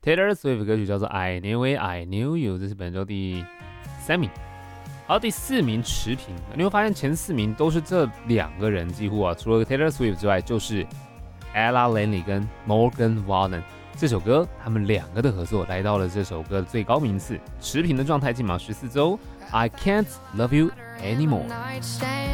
Taylor Swift 歌曲叫做 I Knew It, I Knew You， 这是本周第3名。好，第4名持平，你会发现前4名都是这2个人，几乎啊，除了 Taylor Swift 之外，就是 Ella Langley 跟 Morgan Wallen。这首歌他们2个的合作来到了这首歌的最高名次，持平的状态，进榜14周。I Can't Love You Anymore。